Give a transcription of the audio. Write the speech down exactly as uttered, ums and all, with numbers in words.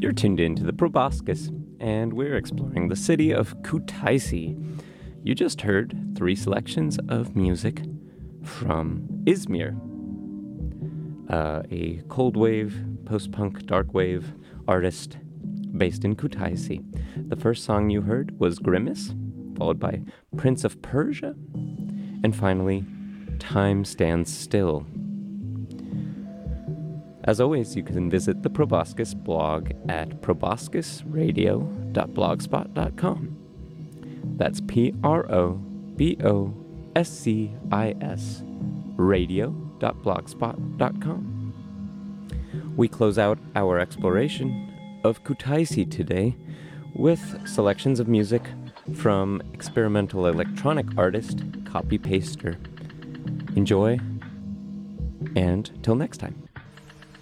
You're tuned in to the Proboscis, and we're exploring the city of Kutaisi. You just heard three selections of music from Izmir, uh, a cold wave, post-punk, dark wave artist based in Kutaisi. The first song you heard was Grimace, followed by Prince of Persia, and finally, Time Stands Still. As always, you can visit the Proboscis blog at proboscis radio dot blogspot dot com. That's P R O B O S C I S radio dot blogspot dot com. We close out our exploration of Kutaisi today with selections of music from experimental electronic artist Copy Paster. Enjoy, and till next time.